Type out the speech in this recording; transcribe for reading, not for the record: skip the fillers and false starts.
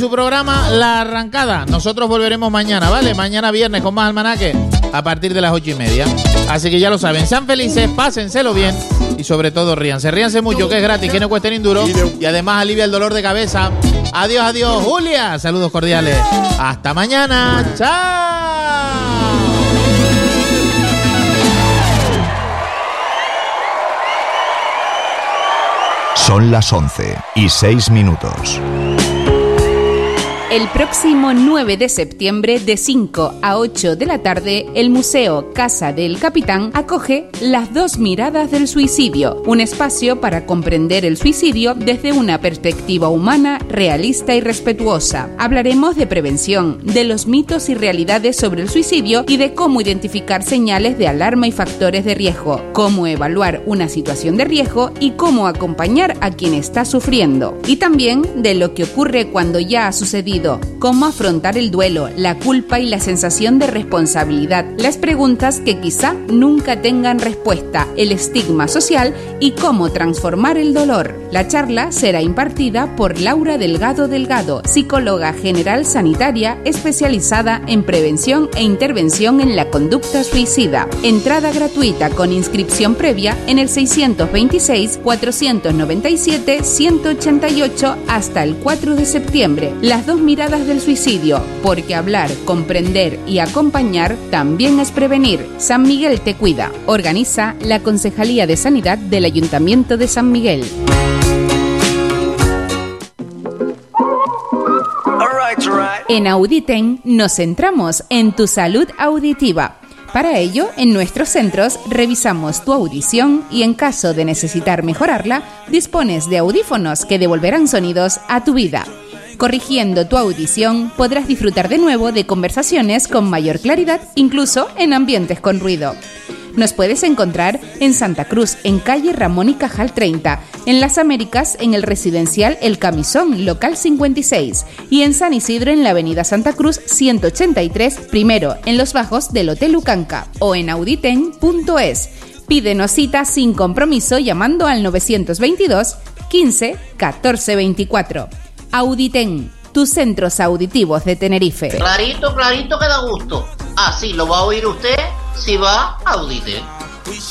su programa La Arrancada. Nosotros volveremos mañana, ¿vale? Mañana viernes con más almanaque a partir de las 8:30. Así que ya lo saben, sean felices, pásenselo bien y sobre todo ríanse. Ríanse mucho, que es gratis, que no cueste ni un duro y además alivia el dolor de cabeza. Adiós, adiós, Julia. Saludos cordiales. Hasta mañana. ¡Chao! Son las 11:06. El próximo 9 de septiembre, de 5 a 8 de la tarde, el Museo Casa del Capitán acoge Las dos miradas del suicidio, un espacio para comprender el suicidio desde una perspectiva humana, realista y respetuosa. Hablaremos de prevención, de los mitos y realidades sobre el suicidio y de cómo identificar señales de alarma y factores de riesgo, cómo evaluar una situación de riesgo y cómo acompañar a quien está sufriendo. Y también de lo que ocurre cuando ya ha sucedido, cómo afrontar el duelo, la culpa y la sensación de responsabilidad, las preguntas que quizá nunca tengan respuesta, el estigma social y cómo transformar el dolor. La charla será impartida por Laura Delgado Delgado, psicóloga general sanitaria especializada en prevención e intervención en la conducta suicida. Entrada gratuita con inscripción previa en el 627-497-188 hasta el 4 de septiembre. Las dos miradas del suicidio, porque hablar, comprender y acompañar también es prevenir. San Miguel te cuida. Organiza la Concejalía de Sanidad del Ayuntamiento de San Miguel. En Auditen nos centramos en tu salud auditiva. Para ello, en nuestros centros revisamos tu audición y en caso de necesitar mejorarla, dispones de audífonos que devolverán sonidos a tu vida. Corrigiendo tu audición, podrás disfrutar de nuevo de conversaciones con mayor claridad, incluso en ambientes con ruido. Nos puedes encontrar en Santa Cruz, en calle Ramón y Cajal 30, en Las Américas, en el residencial El Camisón, local 56, y en San Isidro, en la avenida Santa Cruz 183, primero, en los bajos del Hotel Ucanca, o en auditen.es. Pídenos cita sin compromiso llamando al 922 15 14 24. Auditen, tus centros auditivos de Tenerife. Clarito, clarito que da gusto. Así lo va a oír usted si va a Auditen.